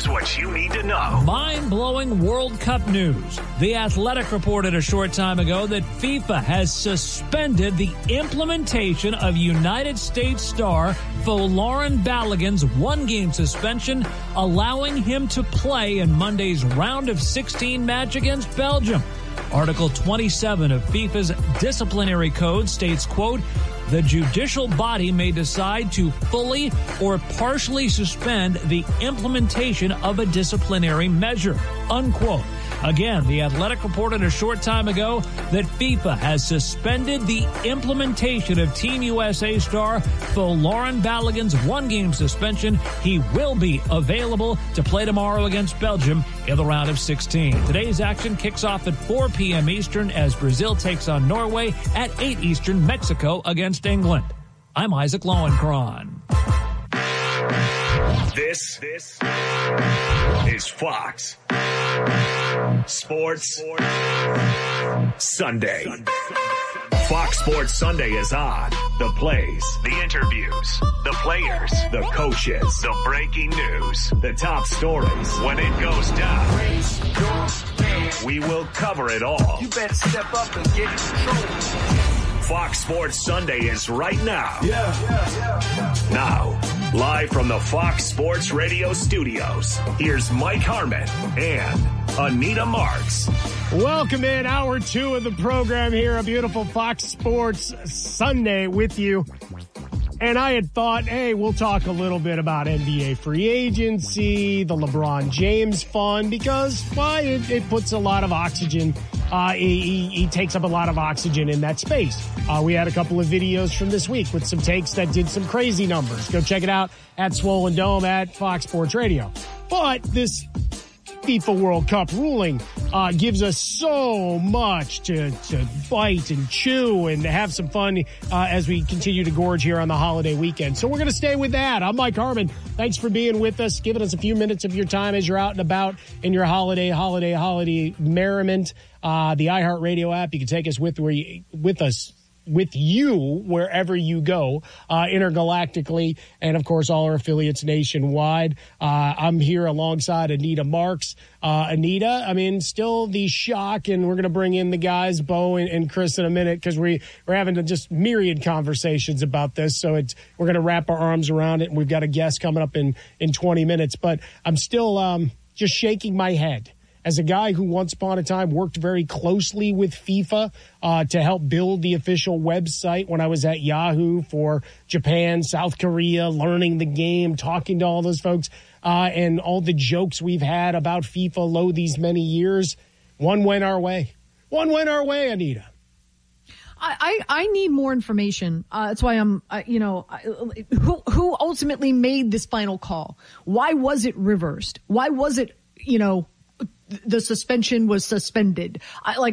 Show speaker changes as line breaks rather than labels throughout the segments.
Here's what you need to know.
Mind-blowing World Cup news. The Athletic reported a short time ago that FIFA has suspended the implementation of United States star Folarin Balogun's one-game suspension, allowing him to play in Monday's round of 16 match against Belgium. Article 27 of FIFA's disciplinary code states, quote, the judicial body may decide to fully or partially suspend the implementation of a disciplinary measure, unquote. Again, the Athletic reported a short time ago that FIFA has suspended the implementation of Team USA star Folarin Balogun's one-game suspension. He will be available to play tomorrow against Belgium in the round of 16. Today's action kicks off at 4 p.m. Eastern as Brazil takes on Norway, at 8 Eastern, Mexico against England. I'm Isaac Lowenkron.
This is Fox Sports Sunday. Fox Sports Sunday is on. The plays, the interviews, the players, the coaches, the breaking news, the top stories. When it goes down, we will cover it all.
You better step up and get in control.
Fox Sports Sunday is right now. Now, live from the Fox Sports Radio studios, here's Mike Harmon and Anita Marks.
Welcome in hour 2 of the program here, a beautiful Fox Sports Sunday with you. And I had thought, hey, we'll talk a little bit about NBA free agency, the LeBron James fund, because, well, it puts a lot of oxygen. He takes up a lot of oxygen in that space. We had a couple of videos from this week with some takes that did some crazy numbers. Go check it out at Swollen Dome at Fox Sports Radio. But this FIFA World Cup ruling gives us so much to bite and chew and have some fun as we continue to gorge here on the holiday weekend. So we're going to stay with that. I'm Mike Harmon. Thanks for being with us, giving us a few minutes of your time as you're out and about in your holiday merriment. The iHeartRadio app, you can take us with you wherever you go, intergalactically, and of course all our affiliates nationwide. I'm here alongside Anita Marks. Anita, I mean, still the shock, and we're going to bring in the guys, Bo and Chris, in a minute, because we're having just myriad conversations about this. So we're going to wrap our arms around it, and we've got a guest coming up in 20 minutes. But I'm still just shaking my head. As a guy who once upon a time worked very closely with FIFA to help build the official website when I was at Yahoo for Japan, South Korea, learning the game, talking to all those folks, and all the jokes we've had about FIFA these many years, one went our way. One went our way, Anita.
I need more information. That's why I'm, who ultimately made this final call? Why was it reversed? Why was it, the suspension was suspended? I'm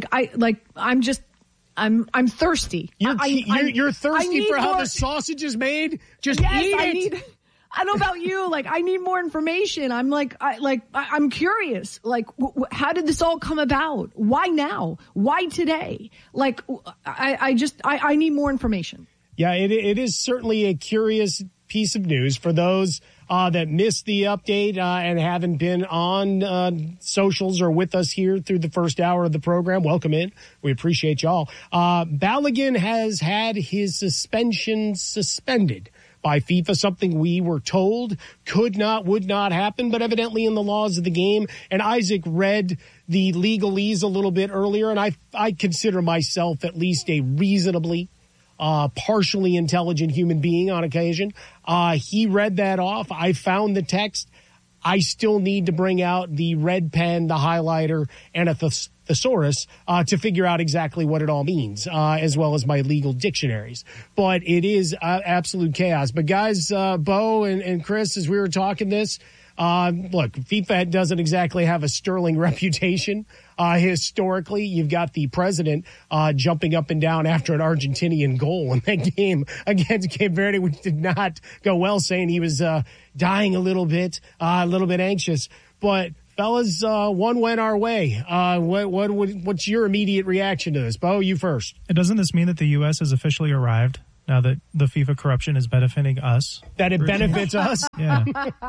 thirsty.
You're thirsty for how the sausage is made? Just eat it.
I don't know about you. I need more information. I'm curious. How did this all come about? Why now? Why today? I need more information.
Yeah, it is certainly a curious piece of news for those that missed the update and haven't been on socials or with us here through the first hour of the program. Welcome in. We appreciate y'all. Balogun has had his suspension suspended by FIFA, something we were told would not happen, but evidently in the laws of the game. And Isaac read the legalese a little bit earlier, and I consider myself at least a reasonably partially intelligent human being on occasion. He read that off. I found the text. I still need to bring out the red pen, the highlighter, and a thesaurus to figure out exactly what it all means, as well as my legal dictionaries. But it is absolute chaos. But guys, Bo and Chris, as we were talking this, look, FIFA doesn't exactly have a sterling reputation. Historically, you've got the president jumping up and down after an Argentinian goal in that game against Cape Verde, which did not go well, saying he was dying a little bit anxious. But fellas, one went our way. What's your immediate reaction to this? Bo, you first.
Doesn't this mean that the U.S. has officially arrived? now that the FIFA corruption is benefiting us.
That it benefits us?
Yeah.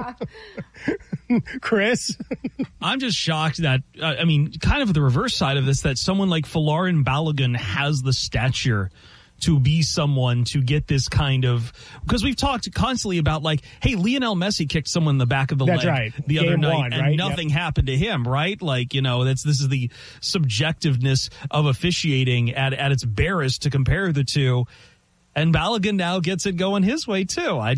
Chris?
I'm just shocked that, kind of the reverse side of this, that someone like Folarin Balogun has the stature to be someone to get this kind of, because we've talked constantly about like, hey, Lionel Messi kicked someone in the back of the leg the other night and nothing happened to him, right? Like, this is the subjectiveness of officiating at its barest to compare the two. And Balogun now gets it going his way too. I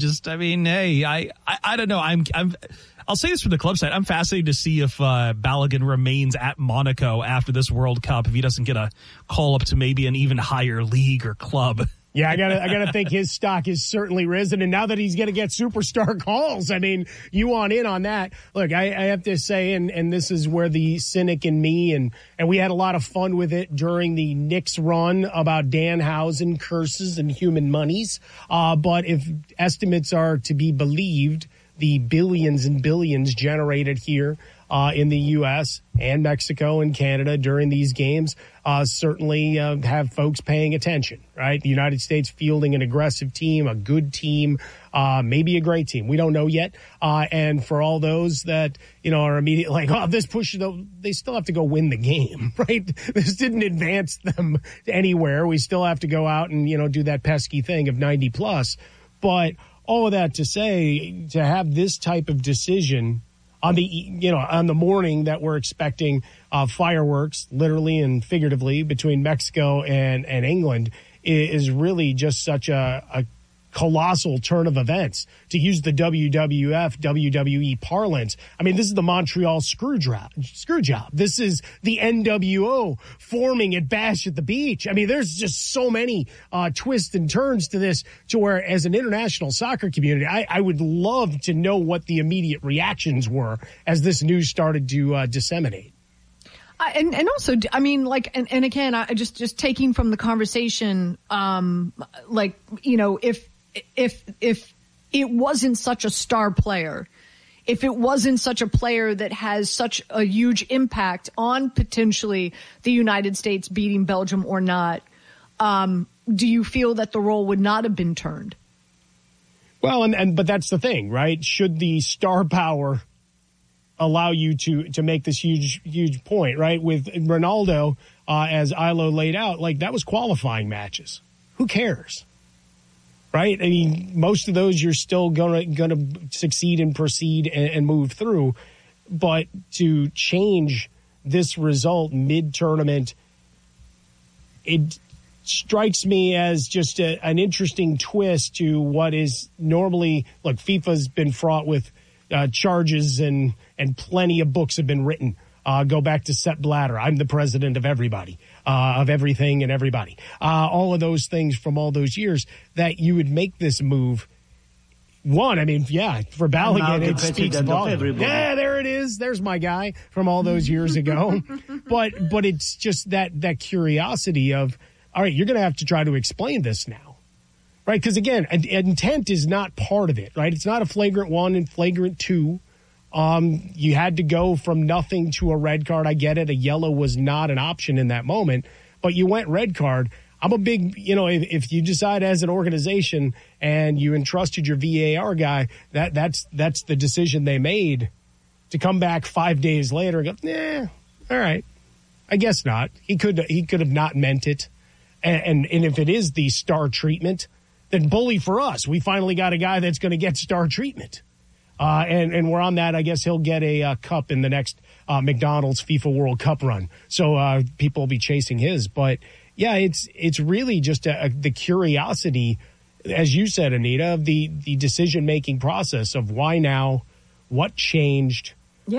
don't know. I'll say this from the club side. I'm fascinated to see if Balogun remains at Monaco after this World Cup, if he doesn't get a call up to maybe an even higher league or club.
Yeah, I gotta think his stock has certainly risen, and now that he's gonna get superstar calls, you want in on that. Look, I have to say, and this is where the cynic in me, and we had a lot of fun with it during the Knicks run about Danhausen curses and human monies. But if estimates are to be believed, the billions and billions generated here in the U.S. and Mexico and Canada during these games certainly have folks paying attention, right? The United States fielding an aggressive team, a good team, maybe a great team. We don't know yet. And for all those that, are immediately like, this push, they still have to go win the game, right? This didn't advance them anywhere. We still have to go out and, do that pesky thing of 90 plus. But all of that to say, to have this type of decision on the morning that we're expecting fireworks, literally and figuratively, between Mexico and England, is really just such a colossal turn of events. To use the WWF, WWE parlance, this is the Montreal screw job. This is the NWO forming at Bash at the Beach. There's just so many twists and turns to this, to where, as an international soccer community, I would love to know what the immediate reactions were as this news started to disseminate.
And also, and again, I just taking from the conversation, if it wasn't such a star player, if it wasn't such a player that has such a huge impact on potentially the United States beating Belgium or not, do you feel that the role would not have been turned?
Well, but that's the thing, right? Should the star power allow you to make this huge point, right? With Ronaldo, as Ilo laid out, that was qualifying matches. Who cares? Right? Most of those you're still gonna succeed and proceed and move through. But to change this result mid-tournament, it strikes me as just an interesting twist to what is normally, look, FIFA's been fraught with charges and plenty of books have been written. Go back to Sepp Blatter. I'm the president of everybody, of everything and everybody. All of those things from all those years, that you would make this move. One, for Balogun, it speaks volume. Yeah, there it is. There's my guy from all those years ago. but it's just that curiosity of, all right, you're going to have to try to explain this now. Right? Because again, intent is not part of it, right? It's not a flagrant 1 and flagrant 2. You had to go from nothing to a red card. I get it. A yellow was not an option in that moment, but you went red card. I'm a big, if you decide as an organization and you entrusted your VAR guy, that's the decision they made. To come back 5 days later and go, all right, I guess not. He could have not meant it. And if it is the star treatment, then bully for us. We finally got a guy that's going to get star treatment. And we're on that. I guess he'll get a cup in the next McDonald's FIFA World Cup run. So people will be chasing his. But, yeah, it's really just the curiosity, as you said, Anita, of the decision-making process of why now, what changed,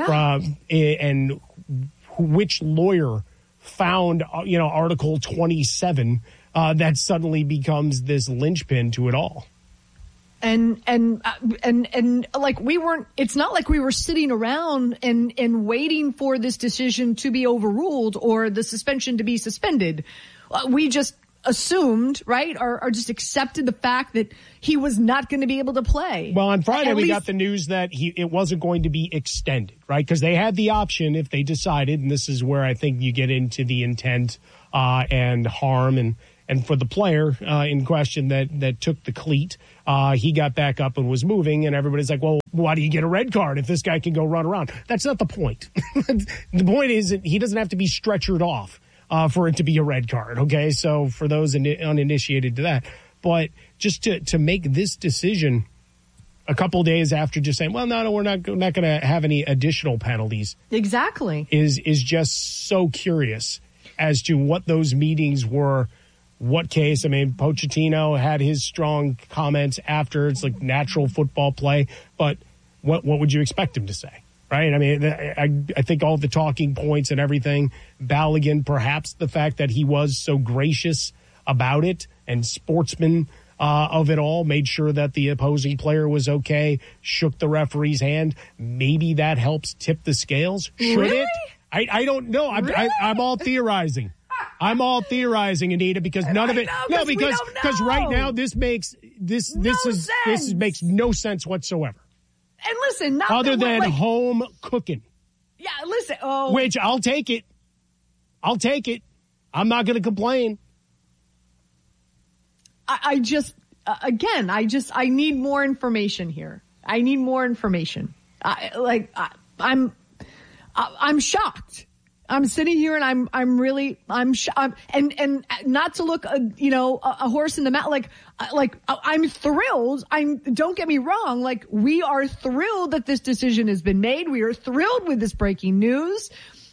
and which lawyer found, Article 27 that suddenly becomes this linchpin to it all.
And like it's not like we were sitting around and waiting for this decision to be overruled or the suspension to be suspended. We just assumed, right, or just accepted the fact that he was not going to be able to play.
Well, on Friday we got the news that it wasn't going to be extended, right? Because they had the option if they decided, and this is where I think you get into the intent and harm And for the player in question that took the cleat, he got back up and was moving, and everybody's like, well, why do you get a red card if this guy can go run around? That's not the point. The point is that he doesn't have to be stretchered off for it to be a red card, okay? So for those uninitiated to that. But just to make this decision a couple days after just saying, well, no, we're not going to have any additional penalties.
Exactly.
Is just so curious as to what those meetings were. What case? I mean, Pochettino had his strong comments after. It's like natural football play. But what would you expect him to say, right? I mean, I think all the talking points and everything, Balogun, perhaps the fact that he was so gracious about it and sportsman of it all, made sure that the opposing player was okay, shook the referee's hand. Maybe that helps tip the scales. Should
really?
it? I don't know. I'm all theorizing. I'm all theorizing, Anita, because none of it. No, because right now this makes this makes no sense whatsoever.
And listen, not
other than home cooking.
Yeah, listen.
Which I'll take it. I'm not going to complain.
I just need more information here. I need more information. I'm shocked. I'm sitting here and I'm shocked. And not to look, a horse in the mouth. I'm thrilled. Don't get me wrong. Like, we are thrilled that this decision has been made. We are thrilled with this breaking news.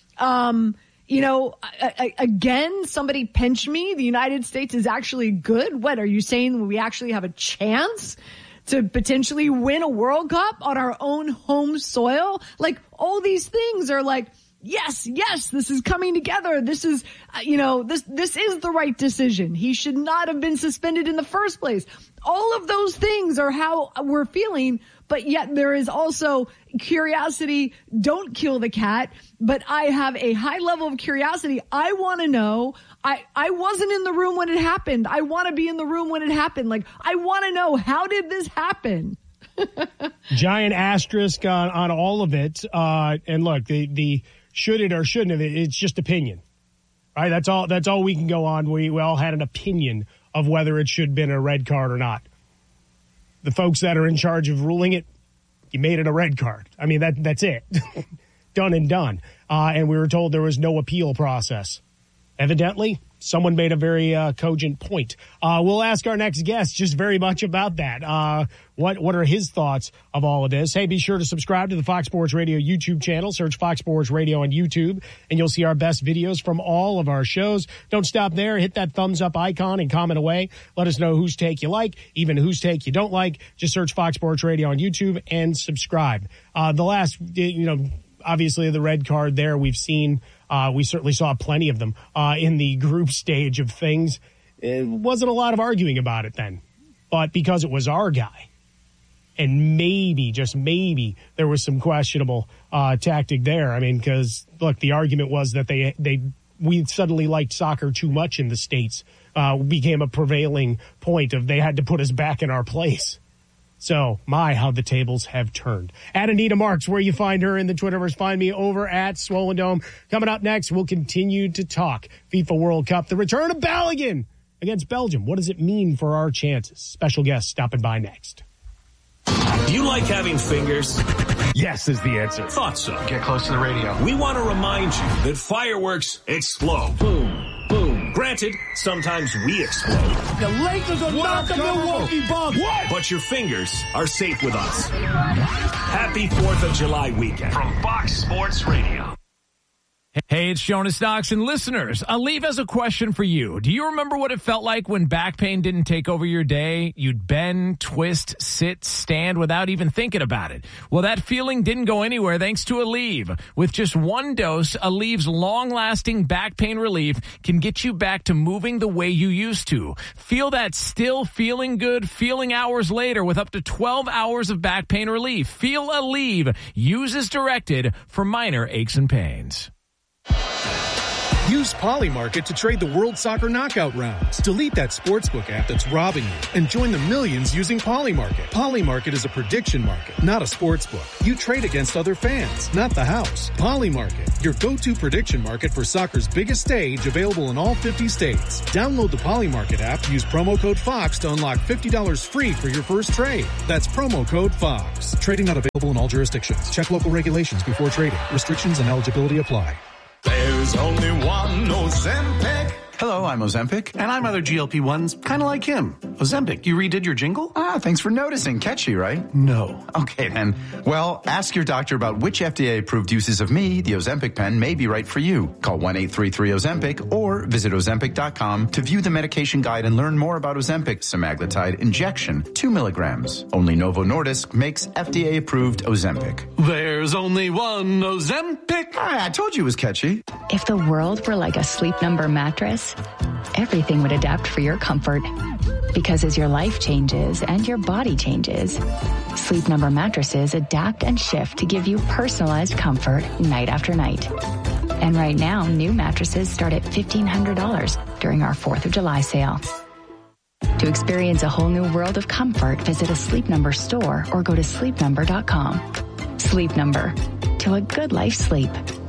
Again, somebody pinch me. The United States is actually good. What are you saying? We actually have a chance to potentially win a World Cup on our own home soil? Like, all these things are like, yes, this is coming together. This is, this is the right decision. He should not have been suspended in the first place. All of those things are how we're feeling, but yet there is also curiosity. Don't kill the cat. But I have a high level of curiosity. I want to know. I wasn't in the room when it happened. I want to be in the room when it happened. Like, I want to know, how did this happen?
Giant asterisk on all of it. And look, the should it or shouldn't have it, it's just opinion, right? That's all we can go on. We all had an opinion of whether it should have been a red card or not. The folks that are in charge of ruling it, you made it a red card. I mean, that's it. Done and done. And we were told there was no appeal process. Evidently, someone made a very cogent point. We'll ask our next guest just very much about that. What are his thoughts of all of this? Hey, be sure to subscribe to the Fox Sports Radio YouTube channel. Search Fox Sports Radio on YouTube, and you'll see our best videos from all of our shows. Don't stop there. Hit that thumbs up icon and comment away. Let us know whose take you like, even whose take you don't like. Just search Fox Sports Radio on YouTube and subscribe. The last, obviously the red card there we've seen. We certainly saw plenty of them in the group stage of things. It wasn't a lot of arguing about it then. But because it was our guy, and maybe, just maybe, there was some questionable tactic there. I mean, because, look, the argument was that we suddenly liked soccer too much in the States. Became a prevailing point of they had to put us back in our place. So, how the tables have turned. At Anita Marks, where you find her in the Twitterverse, find me over at Swollen Dome. Coming up next, we'll continue to talk FIFA World Cup, the return of Balogun against Belgium. What does it mean for our chances? Special guest stopping by next.
Do you like having fingers?
Yes is the answer.
Thought so.
Get close to the radio.
We want to remind you that fireworks explode. Boom, boom. Granted, sometimes we explode.
The Lakers are not the Milwaukee Bucks. What?
But your fingers are safe with us. Happy 4th of July weekend from Fox Sports Radio.
Hey, it's Jonas Knox, and listeners, Aleve has a question for you. Do you remember what it felt like when back pain didn't take over your day? You'd bend, twist, sit, stand without even thinking about it. Well, that feeling didn't go anywhere thanks to Aleve. With just one dose, Aleve's long-lasting back pain relief can get you back to moving the way you used to. Feel that still feeling good feeling hours later with up to 12 hours of back pain relief. Feel Aleve. Use as directed for minor aches and pains.
Use Polymarket to trade the World Soccer knockout rounds. Delete that sportsbook app that's robbing you and join the millions using Polymarket. Polymarket is a prediction market, not a sportsbook. You trade against other fans, not the house. Polymarket, your go-to prediction market for soccer's biggest stage, available in all 50 states. Download the Polymarket app, use promo code FOX to unlock $50 free for your first trade. That's promo code FOX. Trading not available in all jurisdictions. Check local regulations before trading. Restrictions and eligibility apply.
There's only one Ozempic. Hello, I'm Ozempic, and I'm other GLP-1s, kind of like him. Ozempic, you redid your jingle?
Thanks for noticing. Catchy, right?
No.
Okay, then. Well, ask your doctor about which FDA-approved uses of me, the Ozempic pen, may be right for you. Call 1-833-OZEMPIC or visit Ozempic.com to view the medication guide and learn more about Ozempic semaglutide injection, 2 milligrams. Only Novo Nordisk makes FDA-approved Ozempic.
There's only one Ozempic.
I told you it was catchy.
If the world were like a Sleep Number mattress, everything would adapt for your comfort. Because as your life changes and your body changes, Sleep Number mattresses adapt and shift to give you personalized comfort night after night. And right now, new mattresses start at $1,500 during our 4th of July sale. To experience a whole new world of comfort, visit a Sleep Number store or go to sleepnumber.com. Sleep Number. To a good life sleep.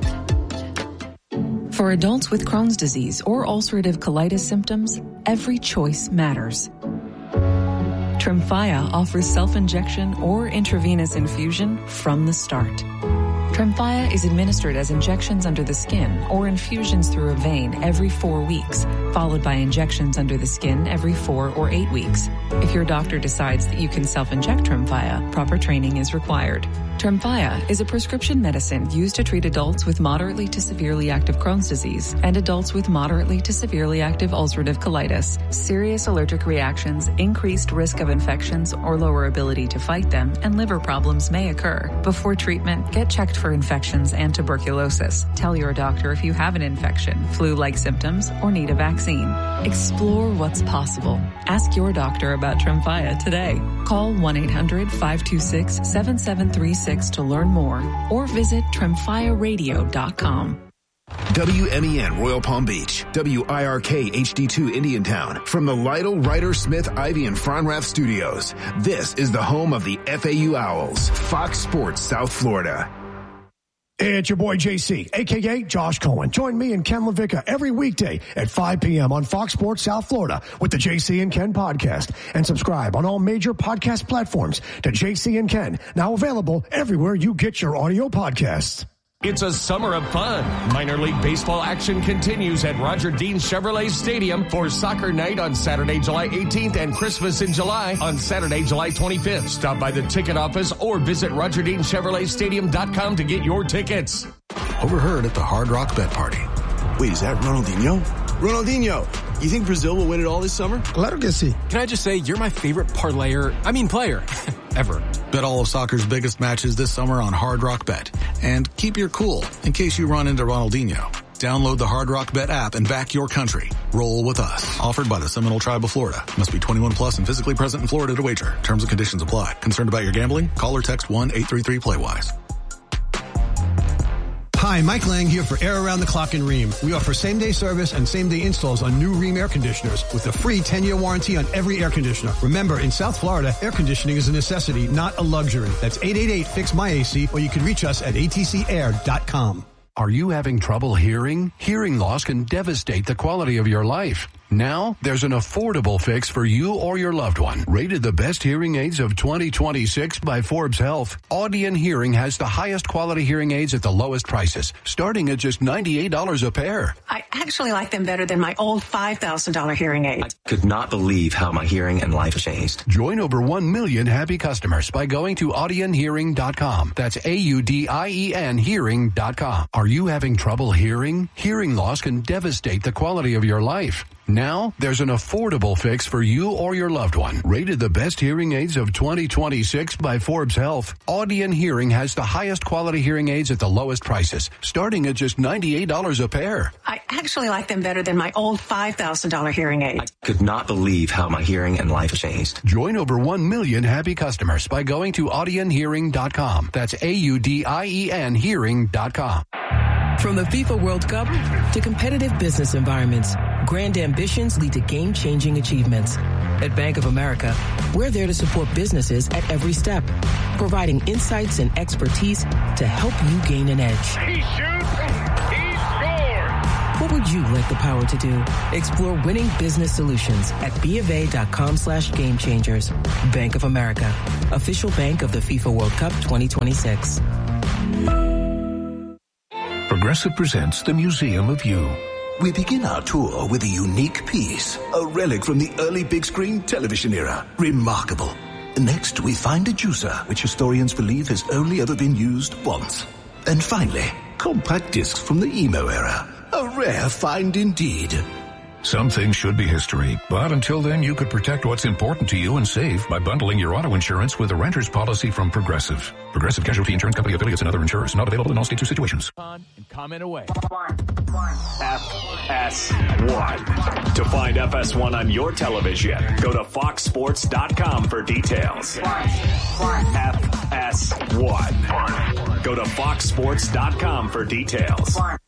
For adults with Crohn's disease or ulcerative colitis symptoms, every choice matters. Tremfya offers self-injection or intravenous infusion from the start. Tremfya is administered as injections under the skin or infusions through a vein every 4 weeks, followed by injections under the skin every 4 or 8 weeks. If your doctor decides that you can self-inject Tremfya, proper training is required. Tremfya is a prescription medicine used to treat adults with moderately to severely active Crohn's disease and adults with moderately to severely active ulcerative colitis. Serious allergic reactions, increased risk of infections or lower ability to fight them, and liver problems may occur. Before treatment, get checked for infections and tuberculosis. Tell your doctor if you have an infection, flu-like symptoms, or need a vaccine. Explore what's possible. Ask your doctor about Tremfya today. Call 1-800-526-7736 to learn more or visit TremfyaRadio.com.
WMEN Royal Palm Beach, WIRK HD2 Indiantown. From the Lytle, Ryder, Smith, Ivy, and Fronrath studios, this is the home of the FAU Owls, Fox Sports South Florida.
It's your boy JC, a.k.a. Josh Cohen. Join me and Ken LaVicka every weekday at 5 p.m. on Fox Sports South Florida with the JC and Ken podcast. And subscribe on all major podcast platforms to JC and Ken, now available everywhere you get your audio podcasts.
It's a summer of fun. Minor League Baseball action continues at Roger Dean Chevrolet Stadium for Soccer Night on Saturday, July 18th and Christmas in July on Saturday, July 25th. Stop by the ticket office or visit RogerDeanChevroletStadium.com to get your tickets.
Overheard at the Hard Rock Bet Party. Wait, is that Ronaldinho? Ronaldinho, you think Brazil will win it all this summer?
Claro que sí. Can I just say, you're my favorite player ever.
Bet all of soccer's biggest matches this summer on Hard Rock Bet. And keep your cool in case you run into Ronaldinho. Download the Hard Rock Bet app and back your country. Roll with us. Offered by the Seminole Tribe of Florida. Must be 21 plus and physically present in Florida to wager. Terms and conditions apply. Concerned about your gambling? Call or text 1-833-PLAY-WISE.
Hi, Mike Lang here for Air Around the Clock in Rheem. We offer same-day service and same-day installs on new Rheem air conditioners with a free 10-year warranty on every air conditioner. Remember, in South Florida, air conditioning is a necessity, not a luxury. That's 888-FIX-MY-AC, or you can reach us at atcair.com.
Are you having trouble hearing? Hearing loss can devastate the quality of your life. Now, there's an affordable fix for you or your loved one. Rated the best hearing aids of 2026 by Forbes Health, Audion Hearing has the highest quality hearing aids at the lowest prices, starting at just $98 a pair.
I actually like them better than my old $5,000 hearing aid.
I could not believe how my hearing and life changed.
Join over 1 million happy customers by going to audionhearing.com. That's AUDIEN hearing.com. Are you having trouble hearing? Hearing loss can devastate the quality of your life. Now, there's an affordable fix for you or your loved one. Rated the best hearing aids of 2026 by Forbes Health, Audion Hearing has the highest quality hearing aids at the lowest prices, starting at just $98 a pair.
I actually like them better than my old $5,000 hearing aid.
I could not believe how my hearing and life changed.
Join over 1 million happy customers by going to audionhearing.com. That's AUDIEN hearing.com.
From the FIFA World Cup to competitive business environments, grand ambitions lead to game-changing achievements. At Bank of America, we're there to support businesses at every step, providing insights and expertise to help you gain an edge.
He shoots, he scores!
What would you like the power to do? Explore winning business solutions at BofA.com/gamechangers. Bank of America, official bank of the FIFA World Cup 2026.
Progressive presents the Museum of You. We begin our tour with a unique piece, a relic from the early big screen television era. Remarkable. Next, we find a juicer, which historians believe has only ever been used once. And finally, compact discs from the emo era. A rare find indeed.
Some things should be history, but until then, you could protect what's important to you and save by bundling your auto insurance with a renter's policy from Progressive. Progressive Casualty Insurance Company affiliates and other insurers. Not available in all states or situations.
And comment away.
FS1. To find FS1 on your television, go to foxsports.com for details. FS1. Go to foxsports.com for details.